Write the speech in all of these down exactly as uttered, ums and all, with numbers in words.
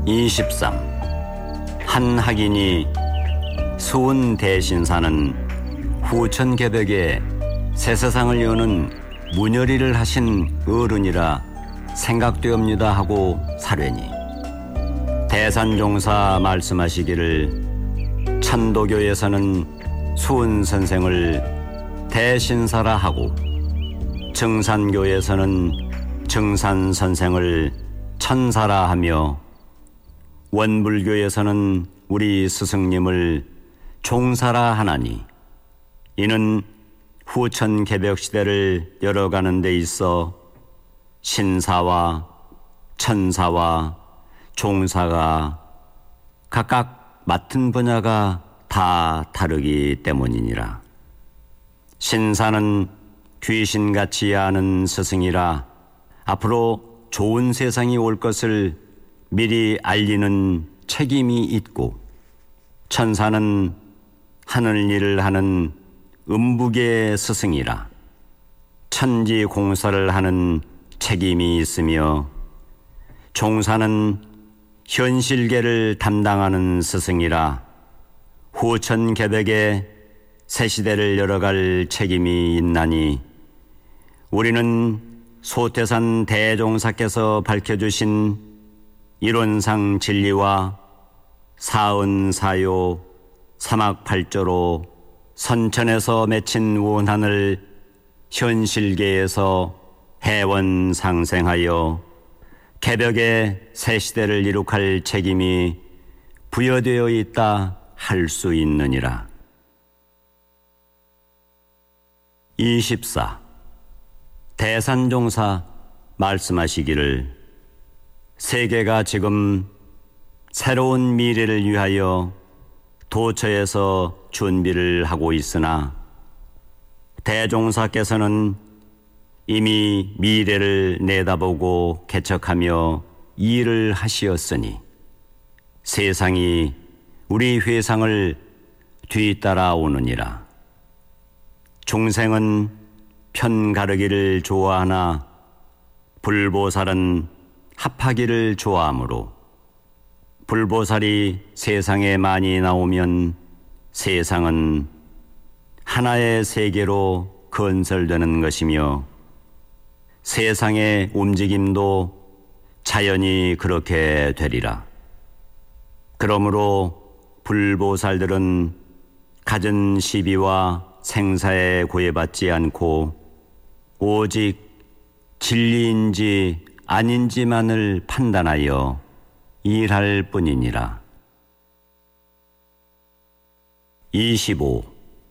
이십삼. 한 학인이 수은 대신사는 후천개벽에 새 세상을 여는 문열이를 하신 어른이라 생각되옵니다 하고 사뢰니, 대산종사 말씀하시기를 천도교에서는 수은 선생을 대신사라 하고, 증산교에서는 증산 선생을 천사라 하며, 원불교에서는 우리 스승님을 종사라 하나니, 이는 후천 개벽 시대를 열어가는 데 있어 신사와 천사와 종사가 각각 맡은 분야가 다 다르기 때문이니라. 신사는 귀신같이 아는 스승이라 앞으로 좋은 세상이 올 것을 미리 알리는 책임이 있고, 천사는 하늘 일을 하는 음북의 스승이라 천지 공사를 하는 책임이 있으며, 종사는 현실계를 담당하는 스승이라 후천 개벽에 새 시대를 열어갈 책임이 있나니, 우리는 소태산 대종사께서 밝혀주신 이론상 진리와 사은사요 사막팔조로 선천에서 맺힌 원한을 현실계에서 해원상생하여 개벽의 새 시대를 이룩할 책임이 부여되어 있다 할 수 있느니라. 이십사. 대산종사 말씀하시기를 세계가 지금 새로운 미래를 위하여 도처에서 준비를 하고 있으나, 대종사께서는 이미 미래를 내다보고 개척하며 일을 하시었으니, 세상이 우리 회상을 뒤따라오느니라. 중생은 편가르기를 좋아하나 불보살은 합하기를 좋아하므로, 불보살이 세상에 많이 나오면 세상은 하나의 세계로 건설되는 것이며, 세상의 움직임도 자연히 그렇게 되리라. 그러므로 불보살들은 갖은 시비와 생사에 구애받지 않고 오직 진리인지 아닌지만을 판단하여 일할 뿐이니라. 이십오.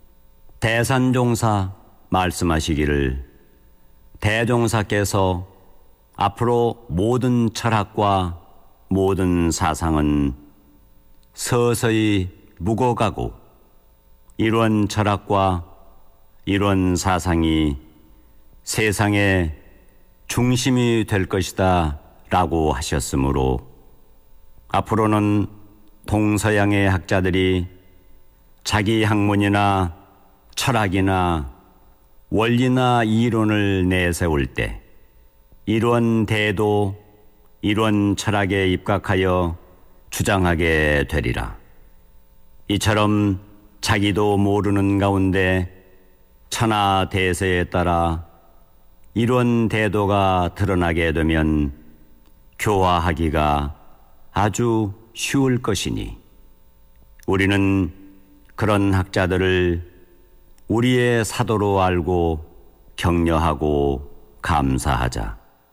대산종사 말씀하시기를 대종사께서 앞으로 모든 철학과 모든 사상은 서서히 묵어가고, 이런 철학과 이런 사상이 세상의 중심이 될 것이다 라고 하셨으므로, 앞으로는 동서양의 학자들이 자기 학문이나 철학이나 원리나 이론을 내세울 때 이런 대도, 이런 철학에 입각하여 주장하게 되리라. 이처럼 자기도 모르는 가운데 천하 대세에 따라 이런 대도가 드러나게 되면 교화하기가 아주 쉬울 것이니, 우리는 그런 학자들을 우리의 사도로 알고 격려하고 감사하자.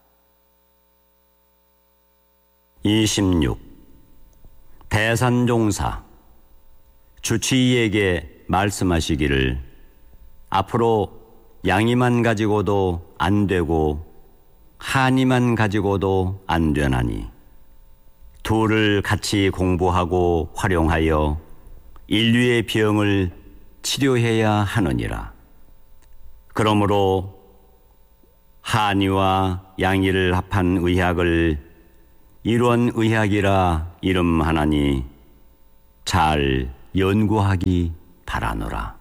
이십육. 대산종사 주치의에게 말씀하시기를 앞으로 양이만 가지고도 안 되고 한이만 가지고도 안 되나니, 둘을 같이 공부하고 활용하여 인류의 병을 치료해야 하느니라. 그러므로 한의와 양의를 합한 의학을 일원의학이라 이름하나니 잘 연구하기 바라노라.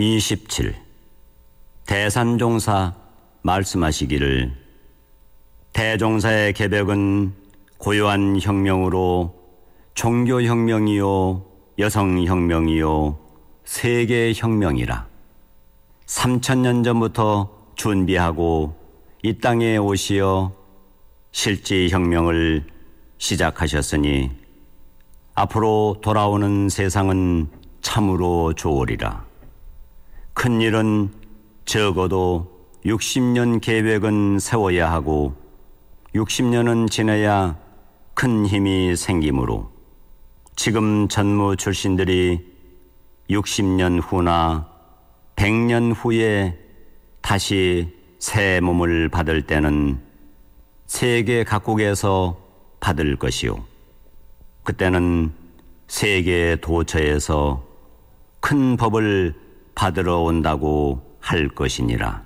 이십칠. 대산종사 말씀하시기를 대종사의 계백은 고요한 혁명으로 종교혁명이요 여성혁명이요 세계혁명이라. 삼천 년 전부터 준비하고 이 땅에 오시어 실제혁명을 시작하셨으니 앞으로 돌아오는 세상은 참으로 좋으리라. 큰 일은 적어도 육십 년 계획은 세워야 하고 육십 년은 지나야 큰 힘이 생기므로 지금 전무 출신들이 육십 년 후나 백 년 후에 다시 새 몸을 받을 때는 세계 각국에서 받을 것이요. 그때는 세계 도처에서 큰 법을 받으러 온다고 할 것이니라.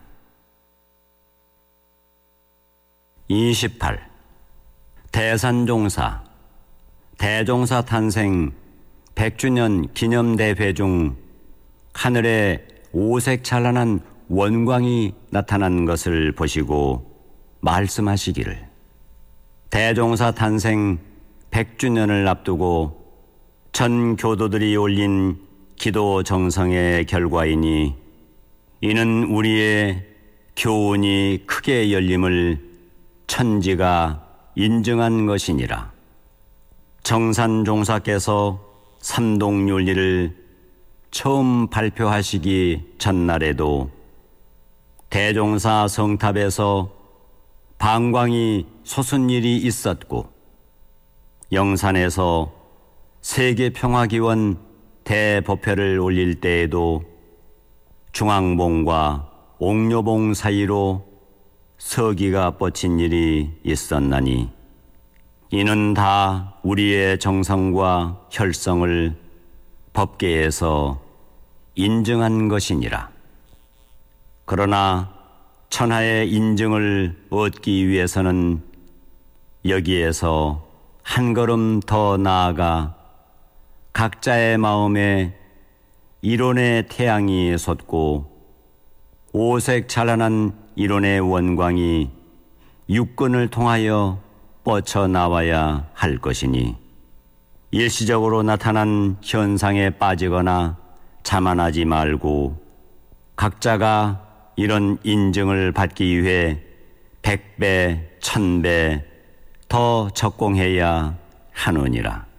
이십팔. 대산종사. 대종사 탄생 백 주년 기념대회 중 하늘에 오색 찬란한 원광이 나타난 것을 보시고 말씀하시기를, 대종사 탄생 백 주년을 앞두고 전 교도들이 올린 기도 정성의 결과이니 이는 우리의 교훈이 크게 열림을 천지가 인정한 것이니라. 정산종사께서 삼동윤리를 처음 발표하시기 전날에도 대종사 성탑에서 방광이 솟은 일이 있었고, 영산에서 세계평화기원 대법회를 올릴 때에도 중앙봉과 옥녀봉 사이로 서기가 뻗친 일이 있었나니 이는 다 우리의 정성과 혈성을 법계에서 인정한 것이니라. 그러나 천하의 인정을 얻기 위해서는 여기에서 한 걸음 더 나아가 각자의 마음에 이론의 태양이 솟고 오색 찬란한 이론의 원광이 육근을 통하여 뻗쳐나와야 할 것이니 일시적으로 나타난 현상에 빠지거나 자만하지 말고 각자가 이런 인증을 받기 위해 백배, 천배 더 적공해야 하느니라.